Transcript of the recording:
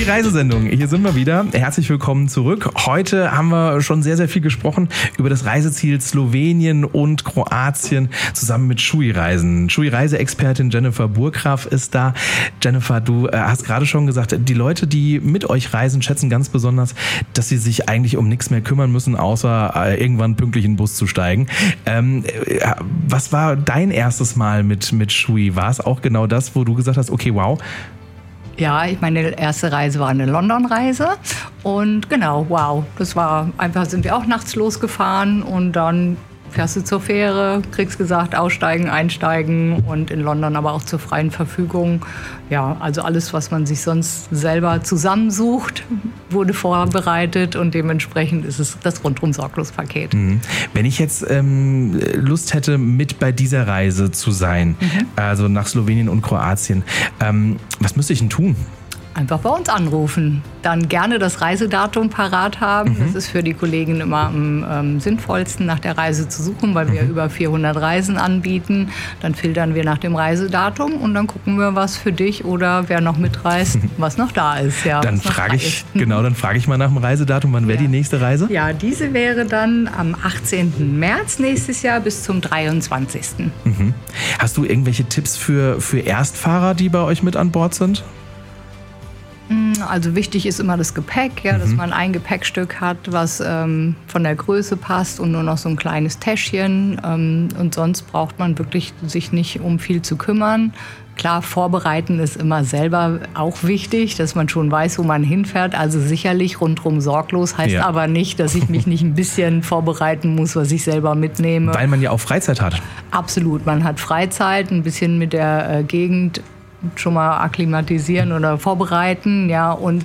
Reisesendung. Hier sind wir wieder. Herzlich willkommen zurück. Heute haben wir schon sehr, sehr viel gesprochen über das Reiseziel Slowenien und Kroatien zusammen mit Shui Reisen. Shui Reiseexpertin Jennifer Burggraf ist da. Jennifer, du hast gerade schon gesagt, die Leute, die mit euch reisen, schätzen ganz besonders, dass sie sich eigentlich um nichts mehr kümmern müssen, außer irgendwann pünktlich in den Bus zu steigen. Was war dein erstes Mal mit Shui? War es auch genau das, wo du gesagt hast, okay, wow? Ja, meine erste Reise war eine London-Reise und genau, wow, das war einfach, sind wir auch nachts losgefahren und dann fährst du zur Fähre, kriegst gesagt, aussteigen, einsteigen und in London aber auch zur freien Verfügung. Ja, also alles, was man sich sonst selber zusammensucht, wurde vorbereitet und dementsprechend ist es das Rundum-Sorglos-Paket. Wenn ich jetzt Lust hätte, mit bei dieser Reise zu sein, also nach Slowenien und Kroatien, was müsste ich denn tun? Einfach bei uns anrufen. Dann gerne das Reisedatum parat haben. Das ist für die Kollegen immer am sinnvollsten, nach der Reise zu suchen, weil wir über 400 Reisen anbieten. Dann filtern wir nach dem Reisedatum und dann gucken wir, was für dich oder wer noch mitreist, was noch da ist. Ja, dann frage ich mal nach dem Reisedatum. Wann wäre die nächste Reise? Ja, diese wäre dann am 18. März nächstes Jahr bis zum 23. Hast du irgendwelche Tipps für Erstfahrer, die bei euch mit an Bord sind? Also wichtig ist immer das Gepäck, ja, dass man ein Gepäckstück hat, was von der Größe passt und nur noch so ein kleines Täschchen. Und sonst braucht man wirklich sich nicht um viel zu kümmern. Klar, vorbereiten ist immer selber auch wichtig, dass man schon weiß, wo man hinfährt. Also sicherlich rundum sorglos, heißt aber nicht, dass ich mich nicht ein bisschen vorbereiten muss, was ich selber mitnehme. Weil man ja auch Freizeit hat. Absolut, man hat Freizeit, ein bisschen mit der Gegend schon mal akklimatisieren oder vorbereiten, ja, und